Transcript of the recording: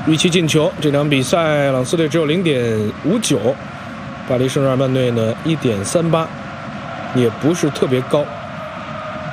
预期进球，这场比赛朗斯队只有0.59，巴黎圣日耳曼队呢1.38，也不是特别高。